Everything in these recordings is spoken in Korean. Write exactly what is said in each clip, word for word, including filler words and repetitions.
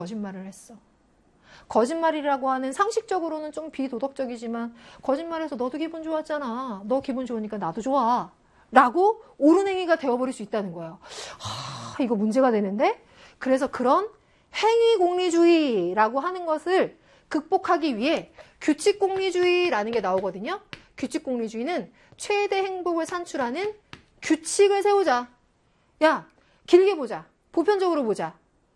거짓말을 했어. 거짓말이라고 하는 상식적으로는 좀 비도덕적이지만 거짓말해서 너도 기분 좋았잖아. 너 기분 좋으니까 나도 좋아. 라고 옳은 행위가 되어버릴 수 있다는 거예요. 하, 이거 문제가 되는데? 그래서 그런 행위공리주의라고 하는 것을 극복하기 위해 규칙공리주의라는 게 나오거든요. 규칙공리주의는 최대 행복을 산출하는 규칙을 세우자. 야, 길게 보자. 보편적으로 보자.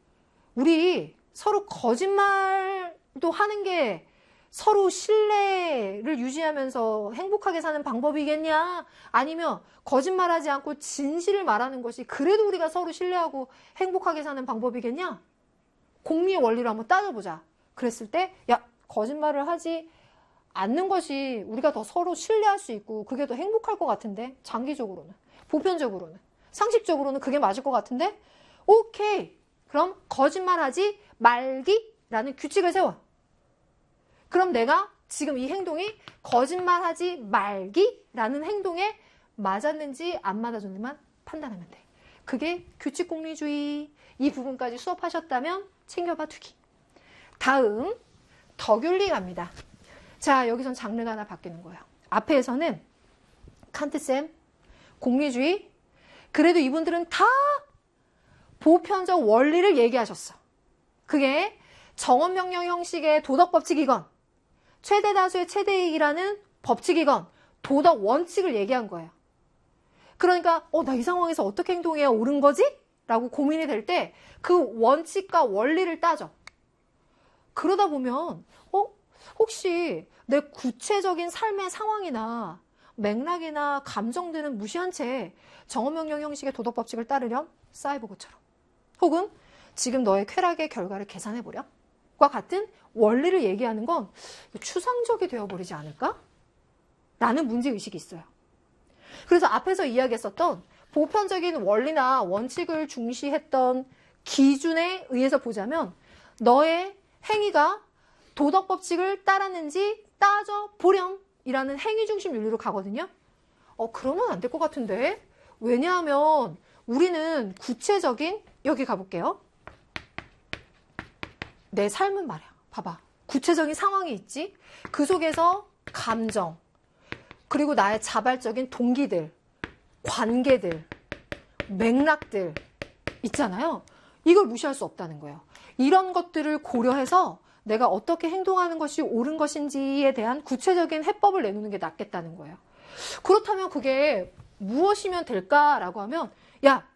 우리 서로 거짓말도 하는 게 서로 신뢰를 유지하면서 행복하게 사는 방법이겠냐? 아니면 거짓말하지 않고 진실을 말하는 것이 그래도 우리가 서로 신뢰하고 행복하게 사는 방법이겠냐? 공리의 원리로 한번 따져보자. 그랬을 때, 야, 거짓말을 하지 않는 것이 우리가 더 서로 신뢰할 수 있고 그게 더 행복할 것 같은데, 장기적으로는, 보편적으로는, 상식적으로는 그게 맞을 것 같은데, 오케이. 그럼 거짓말하지 말기라는 규칙을 세워. 그럼 내가 지금 이 행동이 거짓말하지 말기라는 행동에 맞았는지 안 맞았는지만 판단하면 돼. 그게 규칙공리주의. 이 부분까지 수업하셨다면 챙겨봐 두기. 다음 덕윤리 갑니다. 자, 여기선 장르가 하나 바뀌는 거예요. 앞에서는 칸트쌤, 공리주의. 그래도 이분들은 다 보편적 원리를 얘기하셨어. 그게 정언명령 형식의 도덕법칙이건 최대 다수의 최대이익이라는 법칙이건 도덕 원칙을 얘기한 거예요. 그러니까 어, 나 이 상황에서 어떻게 행동해야 옳은 거지? 라고 고민이 될 때 그 원칙과 원리를 따져. 그러다 보면 어? 혹시 내 구체적인 삶의 상황이나 맥락이나 감정들은 무시한 채 정언명령 형식의 도덕법칙을 따르렴? 사이보그처럼. 혹은 지금 너의 쾌락의 결과를 계산해보렴? 과 같은 원리를 얘기하는 건 추상적이 되어버리지 않을까? 라는 문제의식이 있어요. 그래서 앞에서 이야기했었던 보편적인 원리나 원칙을 중시했던 기준에 의해서 보자면 너의 행위가 도덕법칙을 따랐는지 따져보렴 이라는 행위중심 윤리로 가거든요. 어, 그러면 안 될 것 같은데? 왜냐하면 우리는 구체적인, 여기 가볼게요. 내 삶은 말이야. 봐봐. 구체적인 상황이 있지? 그 속에서 감정, 그리고 나의 자발적인 동기들, 관계들, 맥락들 있잖아요. 이걸 무시할 수 없다는 거예요. 이런 것들을 고려해서 내가 어떻게 행동하는 것이 옳은 것인지에 대한 구체적인 해법을 내놓는 게 낫겠다는 거예요. 그렇다면 그게 무엇이면 될까라고 하면, 야,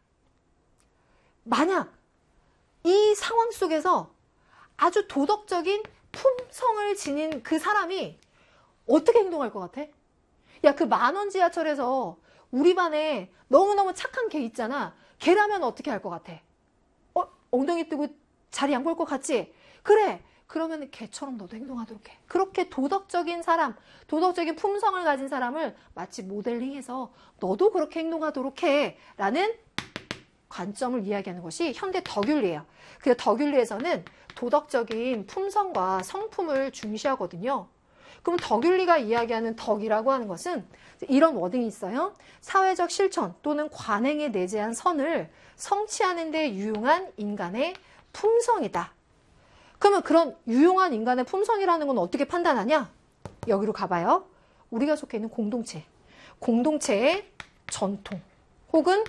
만약 이 상황 속에서 아주 도덕적인 품성을 지닌 그 사람이 어떻게 행동할 것 같아? 야, 그 만원 지하철에서 우리 반에 너무너무 착한 걔 있잖아. 걔라면 어떻게 할 것 같아? 어? 엉덩이 뜨고 자리 안 볼 것 같지? 그래. 그러면 걔처럼 너도 행동하도록 해. 그렇게 도덕적인 사람, 도덕적인 품성을 가진 사람을 마치 모델링해서 너도 그렇게 행동하도록 해. 라는 관점을 이야기하는 것이 현대 덕윤리예요. 그래서 덕윤리에서는 도덕적인 품성과 성품을 중시하거든요. 그럼 덕윤리가 이야기하는 덕이라고 하는 것은 이런 워딩이 있어요. 사회적 실천 또는 관행에 내재한 선을 성취하는 데 유용한 인간의 품성이다. 그러면 그런 유용한 인간의 품성이라는 건 어떻게 판단하냐? 여기로 가봐요. 우리가 속해 있는 공동체. 공동체의 전통 혹은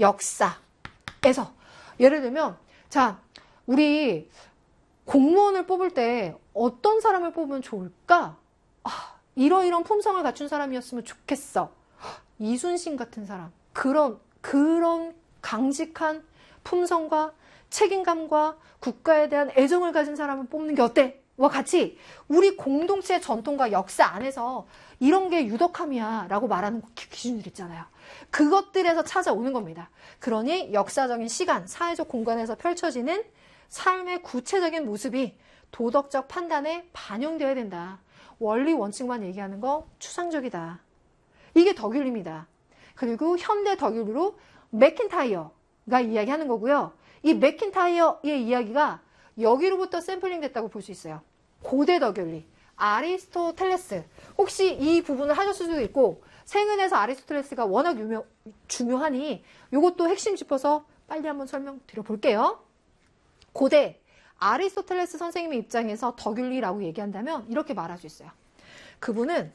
역사에서 예를 들면 자, 우리 공무원을 뽑을 때 어떤 사람을 뽑으면 좋을까? 아, 이러이런 품성을 갖춘 사람이었으면 좋겠어. 이순신 같은 사람. 그런, 그런 강직한 품성과 책임감과 국가에 대한 애정을 가진 사람을 뽑는 게 어때? 와 같이 우리 공동체의 전통과 역사 안에서 이런 게 유덕함이야 라고 말하는 기준들 있잖아요. 그것들에서 찾아오는 겁니다. 그러니 역사적인 시간, 사회적 공간에서 펼쳐지는 삶의 구체적인 모습이 도덕적 판단에 반영되어야 된다. 원리 원칙만 얘기하는 거 추상적이다. 이게 덕윤리입니다. 그리고 현대 덕윤리로 맥킨타이어가 이야기하는 거고요. 이 맥킨타이어의 이야기가 여기로부터 샘플링 됐다고 볼 수 있어요. 고대 덕윤리, 아리스토텔레스. 혹시 이 부분을 하셨을 수도 있고 생은에서 아리스토텔레스가 워낙 유명, 중요하니 이것도 핵심 짚어서 빨리 한번 설명드려 볼게요. 고대 아리스토텔레스 선생님의 입장에서 덕윤리라고 얘기한다면 이렇게 말할 수 있어요. 그분은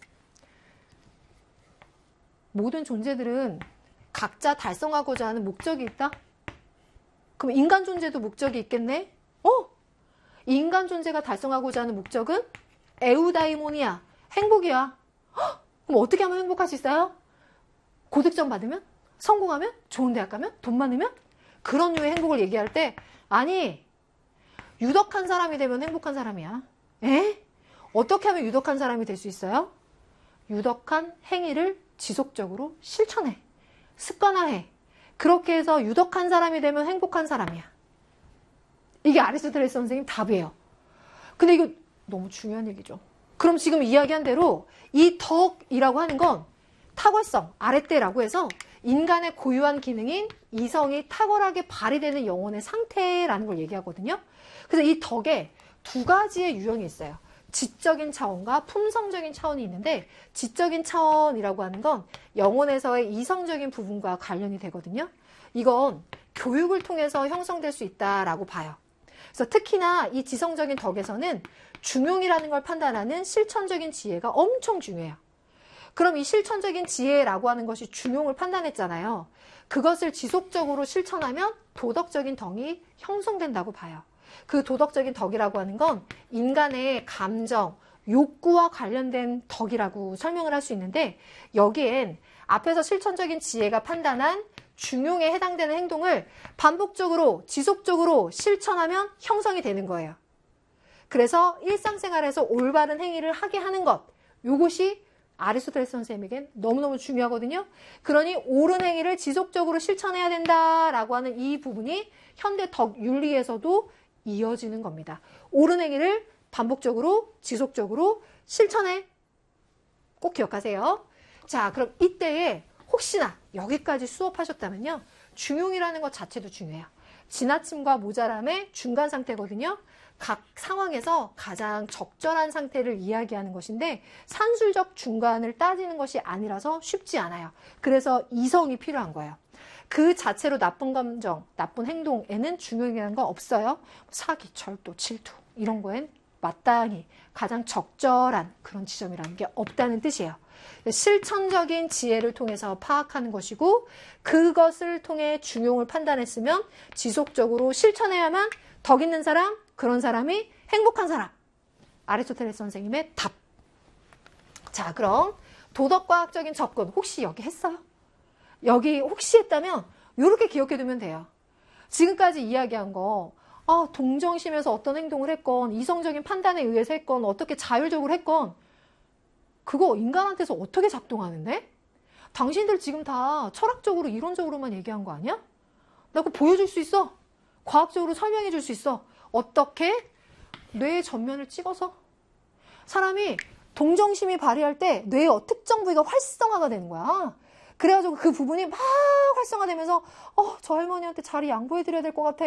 모든 존재들은 각자 달성하고자 하는 목적이 있다? 그럼 인간 존재도 목적이 있겠네? 어? 인간 존재가 달성하고자 하는 목적은 에우다이모니아, 행복이야. 헉, 그럼 어떻게 하면 행복할 수 있어요? 고득점 받으면? 성공하면? 좋은 대학 가면? 돈 많으면? 그런 류의 행복을 얘기할 때 아니, 유덕한 사람이 되면 행복한 사람이야. 에? 어떻게 하면 유덕한 사람이 될 수 있어요? 유덕한 행위를 지속적으로 실천해. 습관화해. 그렇게 해서 유덕한 사람이 되면 행복한 사람이야. 이게 아리스토텔레스 선생님 답이에요. 근데 이거 너무 중요한 얘기죠. 그럼 지금 이야기한 대로 이 덕이라고 하는 건 탁월성, 아랫대라고 해서 인간의 고유한 기능인 이성이 탁월하게 발휘되는 영혼의 상태라는 걸 얘기하거든요. 그래서 이 덕에 두 가지의 유형이 있어요. 지적인 차원과 품성적인 차원이 있는데 지적인 차원이라고 하는 건 영혼에서의 이성적인 부분과 관련이 되거든요. 이건 교육을 통해서 형성될 수 있다라고 봐요. 그래서 특히나 이 지성적인 덕에서는 중용이라는 걸 판단하는 실천적인 지혜가 엄청 중요해요. 그럼 이 실천적인 지혜라고 하는 것이 중용을 판단했잖아요. 그것을 지속적으로 실천하면 도덕적인 덕이 형성된다고 봐요. 그 도덕적인 덕이라고 하는 건 인간의 감정, 욕구와 관련된 덕이라고 설명을 할 수 있는데 여기엔 앞에서 실천적인 지혜가 판단한 중용에 해당되는 행동을 반복적으로 지속적으로 실천하면 형성이 되는 거예요. 그래서 일상생활에서 올바른 행위를 하게 하는 것, 이것이 아리스토텔레스 선생님에겐 너무너무 중요하거든요. 그러니 옳은 행위를 지속적으로 실천해야 된다라고 하는 이 부분이 현대 덕윤리에서도 이어지는 겁니다. 옳은 행위를 반복적으로 지속적으로 실천해. 꼭 기억하세요. 자, 그럼 이때에 혹시나 여기까지 수업하셨다면요. 중용이라는 것 자체도 중요해요. 지나침과 모자람의 중간 상태거든요. 각 상황에서 가장 적절한 상태를 이야기하는 것인데 산술적 중간을 따지는 것이 아니라서 쉽지 않아요. 그래서 이성이 필요한 거예요. 그 자체로 나쁜 감정, 나쁜 행동에는 중용이라는 거 없어요. 사기, 절도, 질투 이런 거엔 마땅히 가장 적절한 그런 지점이라는 게 없다는 뜻이에요. 실천적인 지혜를 통해서 파악하는 것이고 그것을 통해 중용을 판단했으면 지속적으로 실천해야만 덕 있는 사람, 그런 사람이 행복한 사람. 아리스토텔레스 선생님의 답. 자, 그럼 도덕과학적인 접근 혹시 여기 했어요? 여기 혹시 했다면 이렇게 기억해두면 돼요. 지금까지 이야기한 거 아, 동정심에서 어떤 행동을 했건 이성적인 판단에 의해서 했건 어떻게 자율적으로 했건 그거 인간한테서 어떻게 작동하는데? 당신들 지금 다 철학적으로 이론적으로만 얘기한 거 아니야? 나 그거 보여줄 수 있어. 과학적으로 설명해 줄 수 있어. 어떻게? 뇌의 전면을 찍어서 사람이 동정심이 발휘할 때 뇌의 특정 부위가 활성화가 되는 거야. 그래가지고 그 부분이 막 활성화되면서 어, 저 할머니한테 자리 양보해드려야 될 것 같아.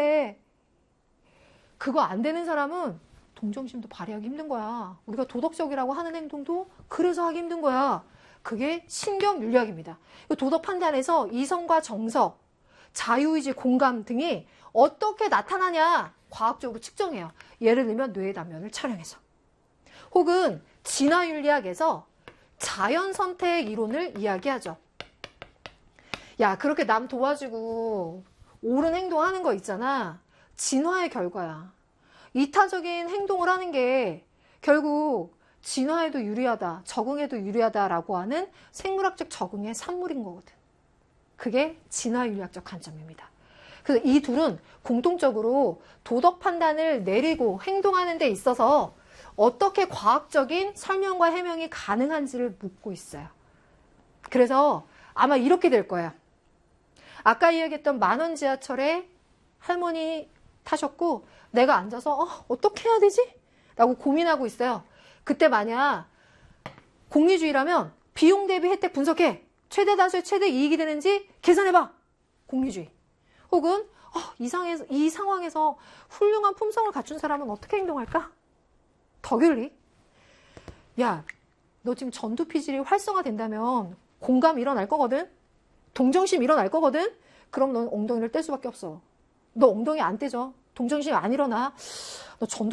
그거 안 되는 사람은 동정심도 발휘하기 힘든 거야. 우리가 도덕적이라고 하는 행동도 그래서 하기 힘든 거야. 그게 신경윤리학입니다. 도덕 판단에서 이성과 정서, 자유의지, 공감 등이 어떻게 나타나냐 과학적으로 측정해요. 예를 들면 뇌의 단면을 촬영해서. 혹은 진화윤리학에서 자연선택 이론을 이야기하죠. 야, 그렇게 남 도와주고 옳은 행동하는 거 있잖아. 진화의 결과야. 이타적인 행동을 하는 게 결국 진화에도 유리하다, 적응에도 유리하다라고 하는 생물학적 적응의 산물인 거거든. 그게 진화윤리학적 관점입니다. 그래서 이 둘은 공통적으로 도덕 판단을 내리고 행동하는 데 있어서 어떻게 과학적인 설명과 해명이 가능한지를 묻고 있어요. 그래서 아마 이렇게 될 거예요. 아까 이야기했던 만원 지하철에 할머니 타셨고 내가 앉아서 어, 어떻게 해야 되지? 라고 고민하고 있어요. 그때 만약 공리주의라면 비용 대비 혜택 분석해. 최대 다수의 최대 이익이 되는지 계산해봐. 공리주의. 혹은 어, 이, 상에서, 이 상황에서 훌륭한 품성을 갖춘 사람은 어떻게 행동할까? 덕윤리. 야, 너 지금 전두피질이 활성화된다면 공감 일어날 거거든? 동정심 일어날 거거든? 그럼 넌 엉덩이를 뗄 수밖에 없어. 너 엉덩이 안 떼져. 동정심이 안 일어나? 너 전도